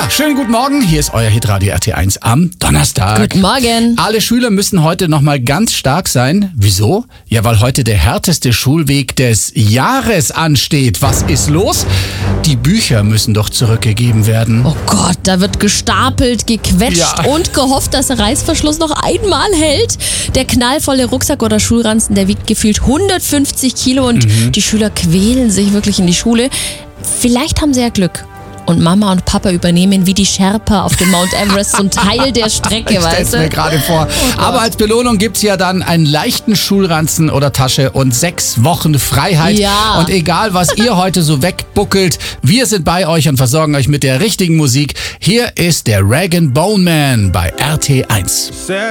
Ja, schönen guten Morgen. Hier ist euer Hitradio RT1 am Donnerstag. Guten Morgen. Alle Schüler müssen heute nochmal ganz stark sein. Wieso? Ja, weil heute der härteste Schulweg des Jahres ansteht. Was ist los? Die Bücher müssen doch zurückgegeben werden. Oh Gott, da wird gestapelt, gequetscht Ja. und gehofft, dass der Reißverschluss noch einmal hält. Der knallvolle Rucksack oder Schulranzen, der wiegt gefühlt 150 Kilo und die Schüler quälen sich wirklich in die Schule. Vielleicht haben sie ja Glück. Und Mama und Papa übernehmen wie die Sherpa auf dem Mount Everest so einen Teil der Strecke, Ich stell's weißt du? mir gerade vor. Aber als Belohnung gibt's ja dann einen leichten Schulranzen oder Tasche und 6 Wochen Freiheit. Ja. Und egal, was ihr heute so wegbuckelt, wir sind bei euch und versorgen euch mit der richtigen Musik. Hier ist der Rag & Bone Man bei RT1.